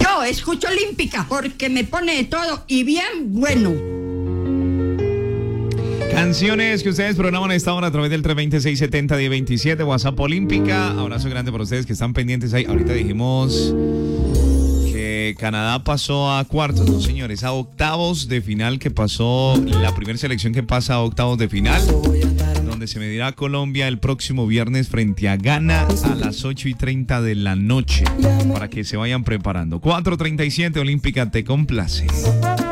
No, escucho Olímpica porque me pone de todo y bien bueno. Canciones que ustedes programan a esta hora a través del 320-670-1027, WhatsApp Olímpica. Abrazo grande para ustedes que están pendientes ahí. Ahorita dijimos que Canadá pasó a cuartos, no señores, a octavos de final, que pasó la primera selección que pasa a octavos de final, donde se medirá Colombia el próximo viernes frente a Ghana a las 8:30 de la noche, para que se vayan preparando. 4:37, Olímpica te complace.